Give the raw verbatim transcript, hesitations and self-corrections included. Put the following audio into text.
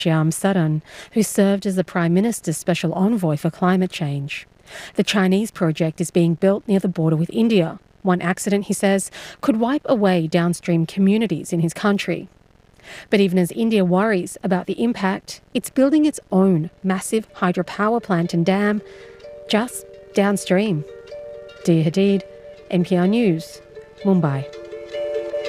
Shyam who served as the Prime Minister's special envoy for climate change. The Chinese project is being built near the border with India. One accident, he says, could wipe away downstream communities in his country. But even as India worries about the impact, it's building its own massive hydropower plant and dam just downstream. Dia Hadid, N P R News, Mumbai.